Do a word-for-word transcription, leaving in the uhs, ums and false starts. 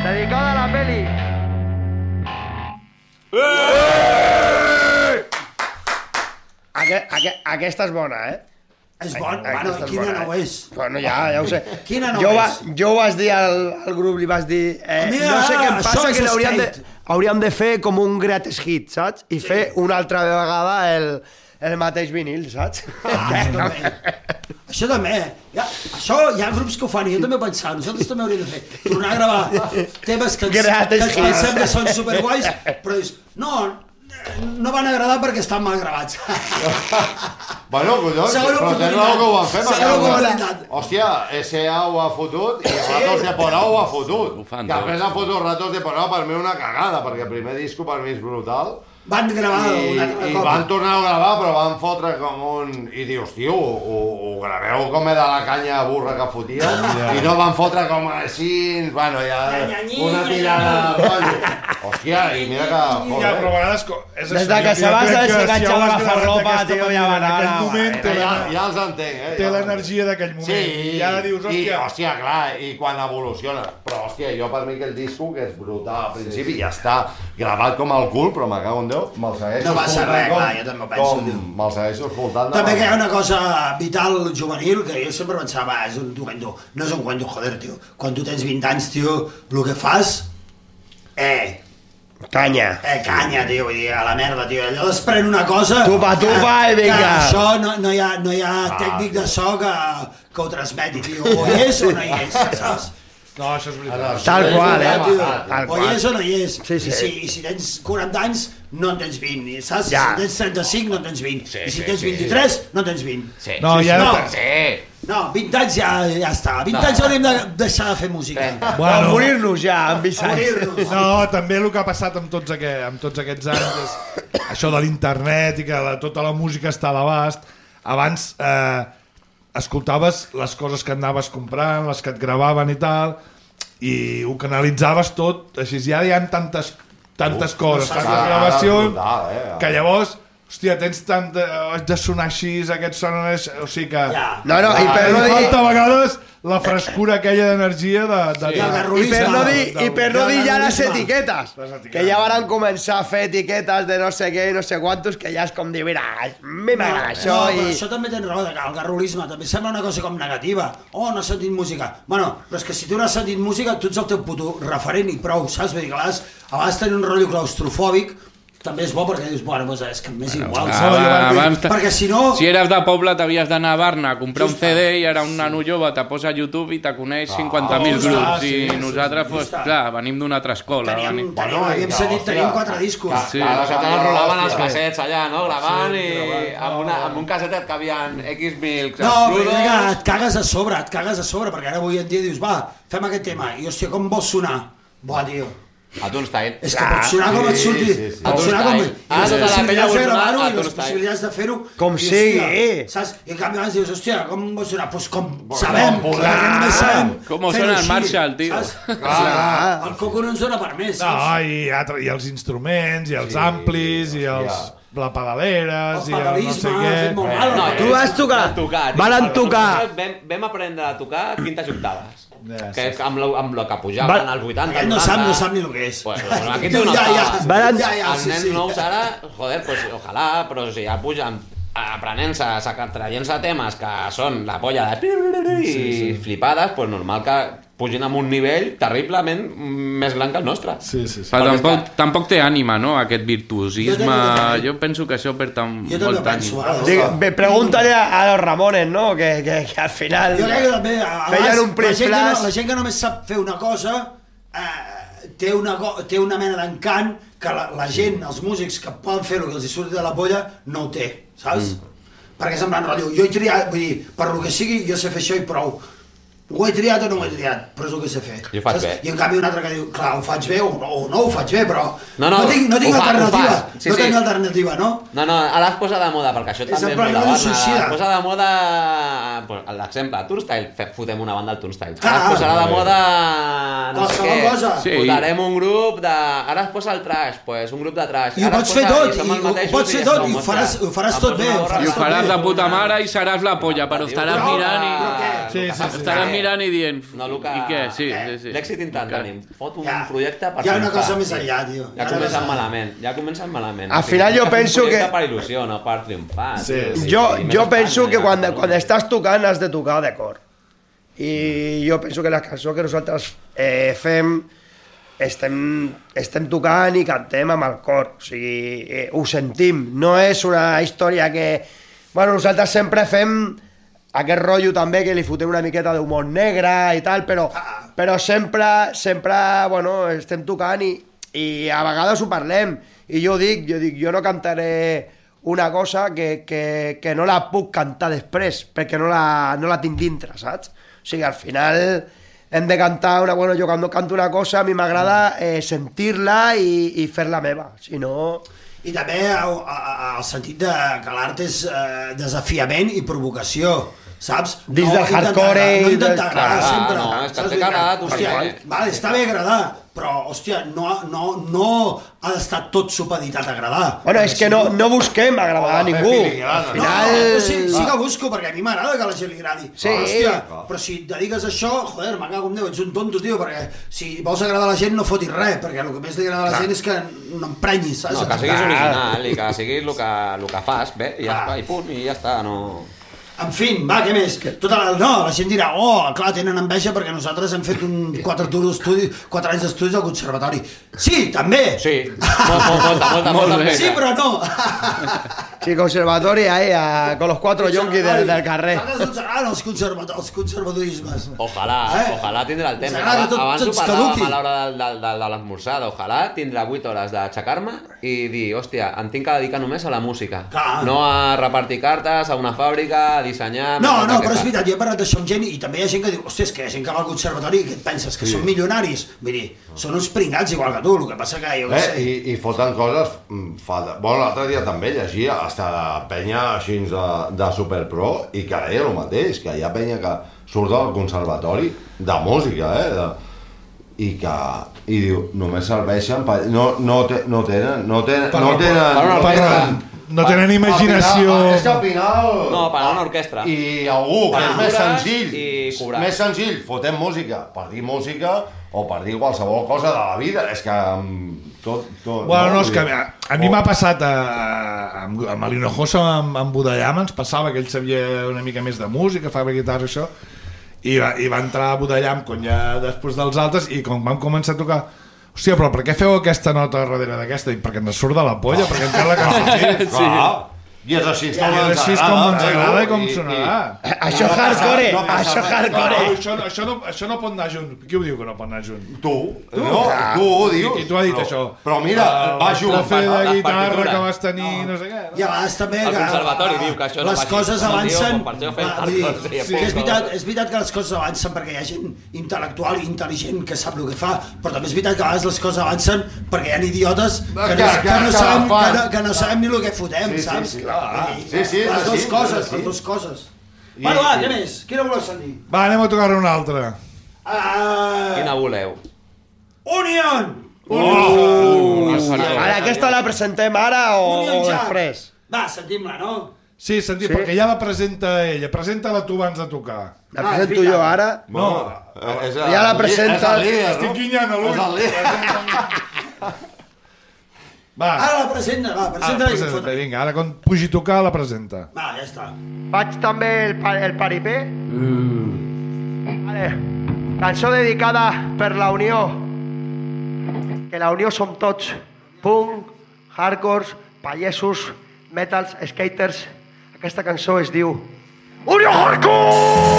Dedicada a la peli. Aquest, aquest, aquesta és bona, eh? És bona, bueno, quina no ho és? Bueno, ja, ja ho sé. Quina no jo ho va, és? Jo ho vaig dir al, al grup, li vaig dir... Eh, Mira, no sé què em passa, que hauríem de, skate. hauríem de fer com un greatest hit, saps? I sí. fer una altra vegada el, el mateix vinil, saps? Ah, això també. Això també. Ja, això hi ha grups que ho fan i jo també ho pensava. Nosaltres també hauríem de fer. Tornar a gravar temes que ens, que ens pensem que són superguais, però dius, no, no van agradar perquè estan mal gravats. Bueno, collons, Segona però tens raó que ho van fer. Segona oportunitat. Hòstia, S A ho ha fotut i Ratos de Porao ho ha fotut. Ho fan que després tots. han fotut Ratos de Porao, per mi una cagada, perquè el primer disco per mi és brutal. Van gravar I, un altre i cop. van tornar a gravar, però van fotre com un... I dius, tio, ho, ho graveu com era la canya burra que fotíeu, yeah. I no van fotre com així, bueno, ja... Una tirada, rotllo. Hòstia, i mira que... Ja, però a vegades... És Des de que se va desenganxar la farlopa, tio, ja va anar... Ja, ja els entenc, eh? Té l'energia d'aquell moment. Sí, I ara dius, i, hòstia... hòstia, clar, i quan evoluciona. Però, hòstia, jo per mi aquell disco, que és brutal al principi, ja està gravat com el cul, però me cago en Déu, me'l segueixo No passa res, clar, jo també ho penso. Com me'l segueixo escoltant. També que hi ha una cosa vital juvenil que jo sempre pensava, va, és un cuento. No és un cuento, joder, tio. Quan tu tens vint anys, tio, el que fas... Eh... Canya. Eh, canya, tio, vull dir, a la merda, tio. Allò desprèn una cosa... Tupa, tupa, i vinga. Que això no, no, hi ha, no hi ha tècnic de so que, que ho transmeti, tio. O hi és o no hi és, saps? No, això és veritat. Tal qual, eh? Tal o hi és o no hi és. Sí, sí. I, si, I si tens quaranta anys, no en tens vint, saps? Ja. Si tens trenta-cinc, no en tens vint. Sí, I si sí, tens sí. vint-i-tres, no en tens vint. Sí. No, ja no. no. Sí. No, vint anys ja, ja està. vint anys hauríem de deixar de fer música. Bueno, a morir-nos ja, amb vint anys. Morir-nos. No, també el que ha passat amb tots, aquest, amb tots aquests anys és això de l'internet i que la, tota la música està a l'abast. Abans eh, escoltaves les coses que anaves comprant, les que et gravaven i tal, i ho canalitzaves tot, així ja hi ha tantes, tantes uh, coses, no tantes ah, gravacions, brutal, eh? que llavors, hòstia, tens tant de, de sonar així, aquests sonen així, o sigui que... Ja. No, no, i per Li no dir... falta a vegades la frescura aquella d'energia de, de, Sí. de, El I per no dir, del- i per no dir ja les garrulisme. etiquetes, Les etiquetes. que ja van començar a fer etiquetes de no sé què i no sé quantos, que ja és com dir, mira, a mi m'agrada això no, però i... això també tens raó, que el garrulisme també sembla una cosa com negativa. Oh, no has sentit música. Bueno, però és que si tu no has sentit música, tu ets el teu puto referent i prou, saps? Vull dir que a vegades, a vegades tenir un rotllo claustrofòbic també és bo perquè dius, bueno, doncs és que m'és igual. Ah, saps? va, abans, Perquè si no... Si eres de poble t'havies d'anar a Barna a comprar un C D i ara un nano jove te posa a YouTube i te coneix cinquanta mil Ah, grups sí, i sí, nosaltres, sí, pues, sí. clar, venim d'una altra escola. Teníem, Venim... teníem, Bueno, havíem i sentit, hòstia, teníem quatre discos. que- Sí. cada Nosaltres vegada, rolaven els hòstia. cassets allà, no? Gravant Sí, i gravant. amb, una, amb un cassetet que havien X mil No, però crudos. que et cagues a sobre, et cagues a sobre, perquè ara avui en dia dius, va, fem aquest tema, i hòstia, com vols sonar? Buah, tio, A Tunstyle. és que pot sonar com et surti, sí, sí. pot sonar com... Ara I tota les la penya possibilitats vol de sonar gravar-ho a i les Tunstyle. possibilitats de fer-ho... Com i, sigui. hòstia, saps? I en canvi abans dius, hòstia, com vols sonar? Doncs com sabem, com perquè només sabem Com fer-ho sona el així, Marshall, tio. saps? Clar. El coco no ens dona per més, No, saps? i, altre- i els instruments, i els amplis, i els la pedaleres, El i el no pedalisme sé ha què. fet molt mal. No, Tu vas tocar? tocar Van tocar. Vam, vam aprendre a tocar quintes i octaves. Ja, Que sí, és amb lo, amb lo que pujaven Va- als vuitanta. Aquest no sap, no sap ni el que és. Pues, bueno, aquí té una Ja, ja, octava. Van- ja, ja, Els sí, nens sí. nous ara, joder, pues, ojalà, però si ja pugen aprenent-se, saca- traient-se temes que són la polla de... i flipades, pues normal que pugin amb un nivell terriblement més gran que el nostre. Sí, sí, sí. Però Perquè tampoc, és que- tampoc té ànima, no?, aquest virtuosisme. Jo també- Jo penso que això perd tan, Jo també molta penso, ànima. ara. Dic, bé, pregúntale a, a los Ramones, no? Que, que, que al final... Jo crec que també, a, a Feien vegades, un la, gent que no, plis-plas. la gent que només sap fer una cosa eh, té, una, co- té una mena d'encant que la, la gent, els músics que poden fer el que els hi surti de la polla, no ho té, saps? Mm. Perquè semblant rotllo, jo he triat, vull dir, per lo que sigui, jo sé fer això i prou. Ho he triat o no ho he triat, però és el que sé fer. I ho faig saps? bé. I en canvi un altre que diu, clar, ho faig bé o no, o no ho faig bé, però No, no, no tinc, no tinc ho fa- ho alternativa, fas. Sí, no sí. tinc alternativa, no? No, no, ara es posa de moda, perquè això És també en és plan molt de rotllo Barna. suïcida. Es posa de moda, pues, l'exemple, Turnstyle, fe- fotem una banda al Turnstyle. Clar. Ara es posarà de moda no sé Qualsevol què, cosa. Sí. Posarem un grup de... Ara es posa el trash, pues, un grup de trash. I ho Ara pots es fer posa- tot, i som i els ho mateixos pots fer ja tot, som, i ho faràs- hòstia. ho faràs Em tot poso bé, una ho gorra I ho faràs faràs tot de bé. puta mare i seràs la polla, però estaràs però- mirant i... però què? Sí, sí, sí. Estaràs mirant i dient... No, el que... I què? Sí, sí, sí. L'èxit instantani. Fot un Ja. projecte per Hi ha una triomfar, cosa més sí. enllà, tio. Ja Hi ha comencen una cosa- malament, ja comencen malament. Al O sigui, final jo has de fer un penso projecte que- per il·lusió, no per triomfar. Sí, tio. sí. Jo, I més jo a penso Espanya, que quan, Catalunya. quan estàs tocant has de tocar de cor. I jo penso que les cançons que nosaltres eh, fem estem, estem tocant i cantem amb el cor, o sigui, eh, ho sentim, no és una història que... Bueno, nosaltres sempre fem aquest rotllo també que li fotem una miqueta d'humor negre i tal, però, però sempre, sempre, bueno, estem tocant i, i a vegades ho parlem, i jo dic, jo dic, jo no cantaré una cosa que, que, que no la puc cantar després, perquè no la, no la tinc dintre, saps? O sigui, al final hem de cantar una... Bueno, jo quan canto una cosa a mi m'agrada eh, sentir-la i, i fer-la meva, si no... I també el, el sentit de que l'art és eh, desafiament i provocació, saps? Dins del intentar- hardcore No i intentar del- agradar Clar, sempre. no, és que saps? té que agradar a tothom. Hòstia, vale, està bé agradar, però, hòstia, no, no, no ha d'estar tot supeditat a agradar. Bueno, és que no, no busquem agradar a Hola, ningú. Pepi, Al no, final... No, però sí, sí que busco, perquè a mi m'agrada que a la gent li agradi. Sí. Hòstia, però si et dediques a això, joder, me cago en Déu, ets un tonto, tio, perquè si vols agradar a la gent no fotis res, perquè el que més li agrada a la gent és que no emprenyis, saps? No, que siguis original i que siguis el que, el que fas, bé, i ja està, i punt, i ja està, no... En fi, va, què més? Tota la, no, la gent dirà, oh, clar, tenen enveja perquè nosaltres hem fet un quatre, estudi, quatre anys d'estudis al conservatori. Sí, també! Sí, molt, molt, molta, molta, molta bé. Sí, però no! Sí, conservatorio ahí, a- con los cuatro yonkis del, del carrer. Ara ens agraden els, conservato els conservadorismes. Ojalà, Eh? ojalà tindrà el temps. Ens agrada Abans, tot- abans ho tots parlàvem caduqui. a l'hora del- del- del- de l'esmorzar. Ojalà tindrà vuit hores d'aixecar-me i dir, hòstia, em tinc que dedicar només a la música. Clar. No a repartir cartes, a una fàbrica, a dissenyar... No, més no, coses però és que- veritat, jo he parlat d'això amb gent i també hi ha gent que diu, hòstia, és que hi ha gent que va al conservatori i què et penses, que són milionaris? Vull dir, són uns pringats igual que tu, el que passa que jo què Eh, sé... i, I foten coses... mm, Fa... Bueno, l'altre dia també llegia hasta la penya així de, de Superpro i que deia el mateix, que hi ha penya que surt del conservatori de música, eh? De, i que... I diu, només serveixen... Per, no, no, te, no tenen... No tenen... Per- no tenen, per una no Per, tenen no tenen imaginació... Al final, és que al final... No, per a una orquestra. I algú que és més Partitures senzill, i cobrar. més senzill, fotem música per dir música o per dir qualsevol cosa de la vida. És que amb tot... tot Bueno, no, és Vull que dir, a, a mi m'ha passat a, a, amb, amb l'Hinojosa, amb, amb Budallam, ens passava que ell sabia una mica més de música, fa guitarra i això, i va, i va entrar a Budallam quan ja després dels altres, i quan vam començar a tocar, hòstia, però per què feu aquesta nota darrere d'aquesta? I perquè ens surt de la polla, perquè encara la cançó. clar, i és així com I és ens així agrada. com ens eh, agrada i com i- sonarà. Això no passa- hardcore, no passa això res. hardcore. No, això, no, això, no, això no pot anar junt. Qui ho diu que no pot anar junt? Tu, no, tu ho dius. I, i tu has dit però, això. Però mira, El va junt. profe de les guitarra partitures. que vas tenir, no, sé què. I a vegades també El que conservatori diu que això no les va així. coses No, tio, avancen, per això fem va, vull dir, hardcore, sí, sí, que és, punt. veritat, és veritat que les coses avancen perquè hi ha gent intel·lectual i intel·ligent que sap el que fa, però també és veritat que a vegades les coses avancen perquè hi ha idiotes que no, Que- que que- no, que sabem, fan. que no, que no sabem ni el que fotem, Sí, sí, saps? sí. Vull dir, Sí, sí, és les dues així, coses, és així. les dues coses. I- Bueno, va, i- què més? Quina voleu sentir? Va, anem a tocar una altra. Quina Uh, voleu? Union! Ara, aquesta la presentem ara o, Union o Jack. després? Va, sentim-la, no? Sí, sentit, Sí? perquè ja la presenta ella. Presenta-la tu abans de tocar. La Ah, presento és jo veritat. ara? No, Eh, és Ja la el- presenta- És el líder, estic no? guinyant a l'ull. És el líder. Va, Ara la presenta, va, ah, presenta-la i presenta, fota. vinga, ara quan pugi a tocar la presenta. Va, ja està. Faig també el, pa- el paripé. Vale. Cançó dedicada per la Unió. Que la Unió som tots. Punk, hardcores, pallesos, metals, skaters. Aquesta cançó es diu Unió Hardcore!